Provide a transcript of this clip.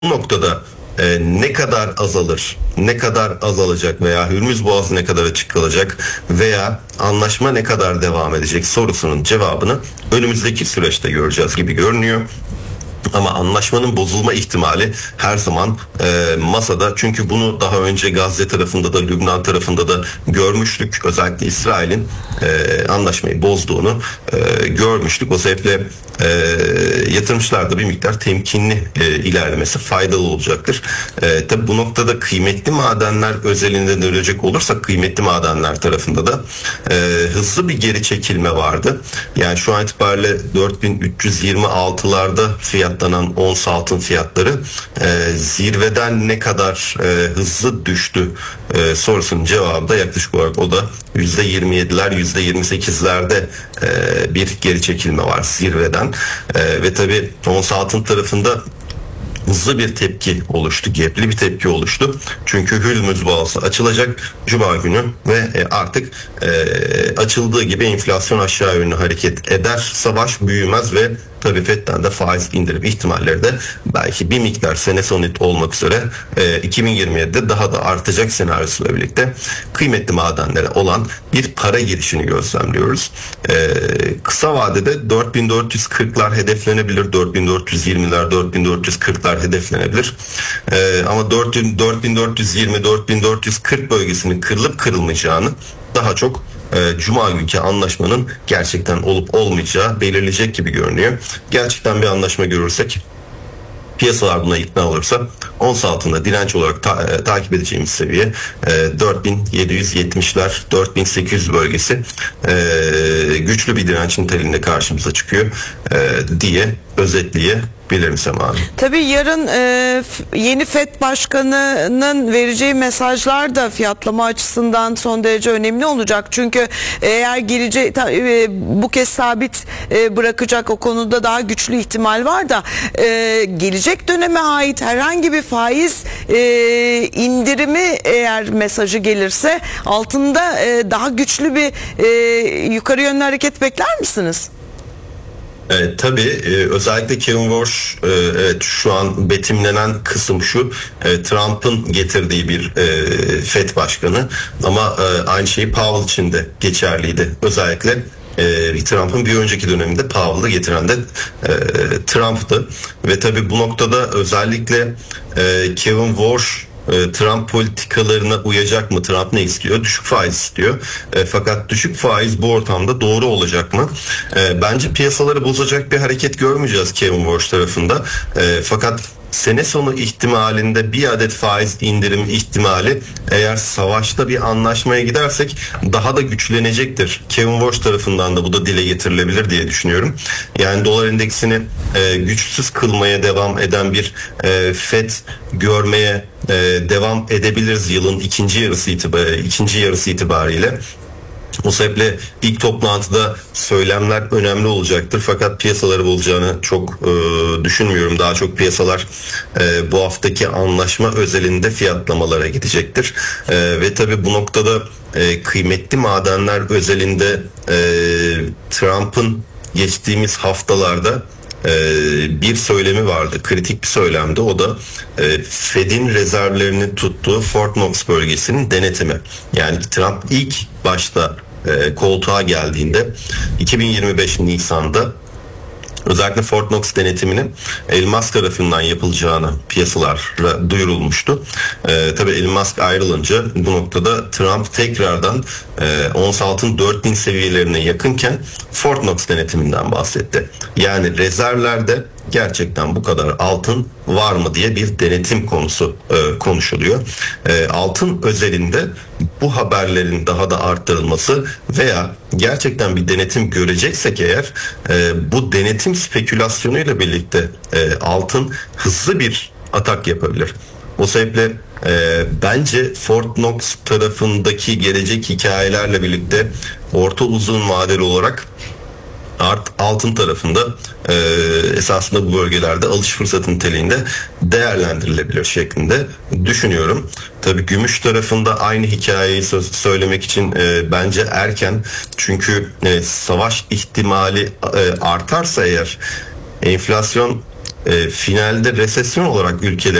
bu noktada ne kadar azalır, ne kadar azalacak veya Hürmüz Boğazı ne kadar açık kalacak veya anlaşma ne kadar devam edecek sorusunun cevabını önümüzdeki süreçte göreceğiz gibi görünüyor. Ama anlaşmanın bozulma ihtimali her zaman masada. Çünkü bunu daha önce Gazze tarafında da Lübnan tarafında da görmüştük. Özellikle İsrail'in anlaşmayı bozduğunu görmüştük. O sebeple yatırımcılar da bir miktar temkinli ilerlemesi faydalı olacaktır. Tabi bu noktada kıymetli madenler özelinde dönecek olursak kıymetli madenler tarafında da hızlı bir geri çekilme vardı. Yani şu an itibariyle 4326'larda fiyatlanan ons altın fiyatları zirveden ne kadar hızlı düştü sorusunun cevabı da yaklaşık olarak o da %27'ler %28'lerde bir geri çekilme var zirveden ve tabi ons altın tarafında hızlı bir tepki oluştu, gepli bir tepki oluştu. Çünkü Hürmüz Boğazı açılacak Cuma günü ve artık açıldığı gibi enflasyon aşağı yönlü hareket eder, savaş büyümez ve tabii FED'den de faiz indirim ihtimalleri de belki bir miktar sene sonu olmak üzere 2027'de daha da artacak senaryosuyla birlikte kıymetli madenlere olan bir para girişini gözlemliyoruz. Kısa vadede 4440'lar hedeflenebilir, 4420'ler, 4440'lar hedeflenebilir. Ama 4420-4440 bölgesinin kırılıp kırılmayacağını daha çok Cuma günkü anlaşmanın gerçekten olup olmayacağı belirleyecek gibi görünüyor. Gerçekten bir anlaşma görürsek, piyasalar buna ikna olursa ons altında direnç olarak takip edeceğimiz seviye 4770'ler 4800 bölgesi güçlü bir direnç niteliğinde karşımıza çıkıyor diye özetleyebilirim Sema Hanım. Tabii yarın yeni FED Başkanı'nın vereceği mesajlar da fiyatlama açısından son derece önemli olacak. Çünkü eğer gelecek bu kez sabit bırakacak, o konuda daha güçlü ihtimal var da gelecek döneme ait herhangi bir faiz indirimi eğer mesajı gelirse altında daha güçlü bir yukarı yönlü hareket bekler misiniz? Tabii özellikle Kevin Walsh evet, şu an betimlenen kısım şu, Trump'ın getirdiği bir FED başkanı ama aynı şey Powell için de geçerliydi. Özellikle Trump'ın bir önceki döneminde Powell'ı getiren de Trump'tı ve tabii bu noktada özellikle Kevin Walsh Trump politikalarına uyacak mı? Trump ne istiyor? Düşük faiz istiyor. Fakat düşük faiz bu ortamda doğru olacak mı? Bence piyasaları bozacak bir hareket görmeyeceğiz Kevin Walsh tarafında. Fakat sene sonu ihtimalinde bir adet faiz indirim ihtimali, eğer savaşta bir anlaşmaya gidersek daha da güçlenecektir. Kevin Walsh tarafından da bu da dile getirilebilir diye düşünüyorum. Yani dolar endeksini güçsüz kılmaya devam eden bir FED görmeye devam edebiliriz yılın ikinci yarısı itibariyle. O sebeple ilk toplantıda söylemler önemli olacaktır. Fakat piyasaları bulacağını çok düşünmüyorum. Daha çok piyasalar bu haftaki anlaşma özelinde fiyatlamalara gidecektir. Ve tabii bu noktada kıymetli madenler özelinde Trump'ın geçtiğimiz haftalarda bir söylemi vardı. Kritik bir söylemdi. O da Fed'in rezervlerini tuttuğu Fort Knox bölgesinin denetimi. Yani Trump ilk başta koltuğa geldiğinde 2025 Nisan'da özellikle Fort Knox denetiminin Elon Musk tarafından yapılacağını piyasalara duyurulmuştu. Tabii Elon Musk ayrılınca bu noktada Trump tekrardan ons altın 4000 seviyelerine yakınken Fort Knox denetiminden bahsetti. Yani rezervlerde gerçekten bu kadar altın var mı diye bir denetim konusu konuşuluyor. Altın özelinde bu haberlerin daha da arttırılması veya gerçekten bir denetim göreceksek eğer bu denetim spekülasyonuyla birlikte altın hızlı bir atak yapabilir. O sebeple bence Fort Knox tarafındaki gelecek hikayelerle birlikte orta uzun vadeli olarak altın tarafında esasında bu bölgelerde alış fırsatı niteliğinde değerlendirilebilir şeklinde düşünüyorum. Tabii gümüş tarafında aynı hikayeyi söylemek için bence erken. Çünkü savaş ihtimali artarsa eğer enflasyon finalde resesyon olarak ülkeler